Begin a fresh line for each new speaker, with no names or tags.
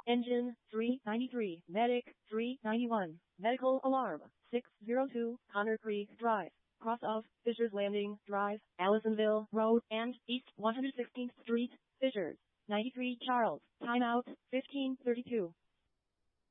Engine 393, Medic 391, Medical Alarm 602, Connor Creek Drive, cross of Fishers Landing Drive, Allisonville Road, and East 116th Street, Fishers. 93 Charles, timeout 1532.